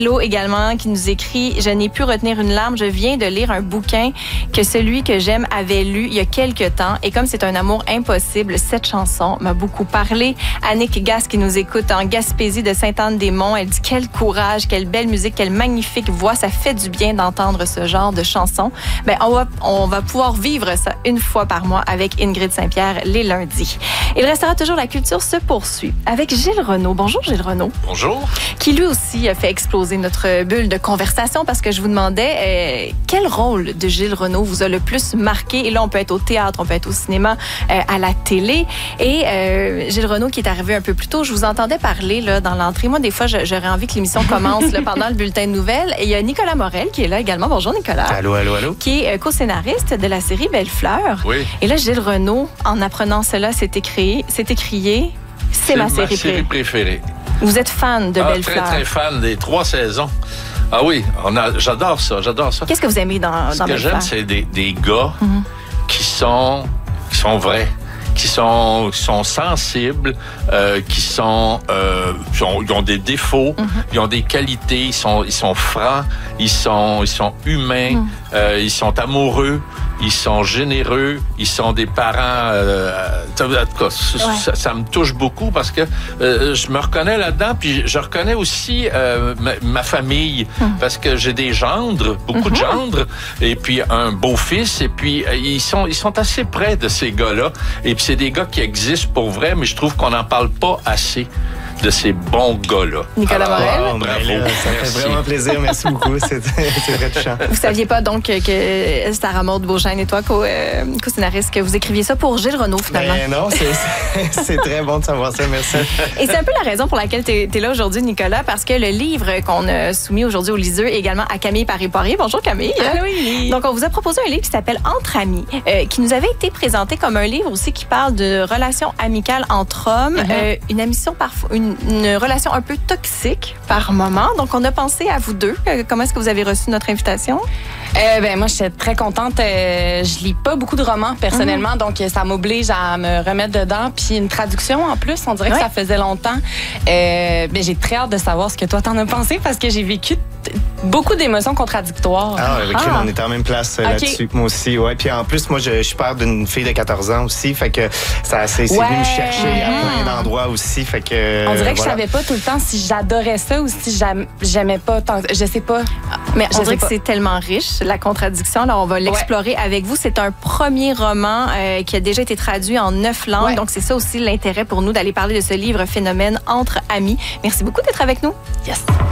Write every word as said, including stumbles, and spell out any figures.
L'eau également qui nous écrit « Je n'ai pu retenir une larme, je viens de lire un bouquin que celui que j'aime avait lu il y a quelques temps et comme c'est un amour impossible, cette chanson m'a beaucoup parlé. » Annick Gasse qui nous écoute en Gaspésie de Sainte-Anne-des-Monts, elle dit « Quel courage, quelle belle musique, quelle magnifique voix, ça fait du bien d'entendre ce genre de chanson. » Ben, on va, on va pouvoir vivre ça une fois par mois avec Ingrid Saint-Pierre les lundis. Il restera toujours la culture se poursuit avec Gilles Renaud. Bonjour Gilles Renaud. Bonjour. Qui lui aussi a fait exploser notre bulle de conversation parce que je vous demandais euh, quel rôle de Gilles Renaud vous a le plus marqué. Et là, on peut être au théâtre, on peut être au cinéma, euh, à la télé. Et euh, Gilles Renaud qui est arrivé un peu plus tôt, je vous entendais parler là, dans l'entrée. Moi, des fois, j'aurais envie que l'émission commence là, pendant le bulletin de nouvelles. Et il y a Nicolas Morel qui est là également. Bonjour Nicolas. Allô, allô, allô. Qui est euh, co-scénariste de la série Belle-Fleur. Oui. Et là, Gilles Renaud, en apprenant cela, s'est écrié, s'est écrié, c'est ma, série, ma série préférée. Vous êtes fan de ah, Belle-Fleur? Très, très fan des trois saisons. Ah oui, on a, j'adore ça, j'adore ça. Qu'est-ce que vous aimez dans, dans Ce que Belle-Fleur? j'aime, c'est des, des gars mm-hmm. qui sont, qui sont vrais, qui sont, qui sont sensibles, euh, qui sont, euh, qui ont, ils ont des défauts, mm-hmm. ils ont des qualités, ils sont, ils sont francs, ils sont, ils sont humains, mm. euh, ils sont amoureux. Ils sont généreux, ils sont des parents. Euh, en tout cas, ouais. ça, ça me touche beaucoup parce que euh, je me reconnais là-dedans, puis je reconnais aussi euh, ma, ma famille hum. parce que j'ai des gendres, beaucoup mm-hmm. de gendres, et puis un beau-fils, et puis euh, ils sont ils sont assez près de ces gars-là, et puis c'est des gars qui existent pour vrai, mais je trouve qu'on n'en parle pas assez de ces bons gars-là. Nicolas Alors, Morel. Oh, bravo. Là, ça Merci. fait vraiment plaisir. Merci beaucoup. C'est très touchant. Vous saviez pas donc que Sarah Maud Beauchesne et toi, co-scénariste, que vous écriviez ça pour Gilles Renaud finalement? Ben non, c'est très bon de savoir ça. Merci. Et c'est un peu la raison pour laquelle tu es là aujourd'hui, Nicolas, parce que le livre qu'on a soumis aujourd'hui au Liseux est également à Camille Paré-Poirier. Bonjour Camille. Allô, oui. Donc on vous a proposé un livre qui s'appelle Entre amis, euh, qui nous avait été présenté comme un livre aussi qui parle de relations amicales entre hommes, mm-hmm. euh, une ambition parfois une une relation un peu toxique par moment. Donc, on a pensé à vous deux. Comment est-ce que vous avez reçu notre invitation? Euh, ben, moi, je suis très contente. Euh, je lis pas beaucoup de romans, personnellement, mm-hmm. donc ça m'oblige à me remettre dedans. Puis une traduction, en plus, on dirait ouais. que ça faisait longtemps. Euh, ben, j'ai très hâte de savoir ce que toi, t'en as pensé, parce que j'ai vécu beaucoup d'émotions contradictoires. Ah, avec ah. on est en même place okay. là-dessus. Moi aussi, ouais. Puis en plus, moi, je, je suis père d'une fille de quatorze ans aussi, fait que ça c'est ouais. venu me chercher mm-hmm. à plein d'endroits aussi, fait que... On dirait que voilà. je savais pas tout le temps si j'adorais ça ou si j'aimais pas tant... Je sais pas. Mais on je dirait que c'est tellement riche, la contradiction. Alors, on va l'explorer ouais. avec vous. C'est un premier roman euh, qui a déjà été traduit en neuf langues. Ouais. Donc, c'est ça aussi l'intérêt pour nous d'aller parler de ce livre phénomène Entre amis. Merci beaucoup d'être avec nous. Yes.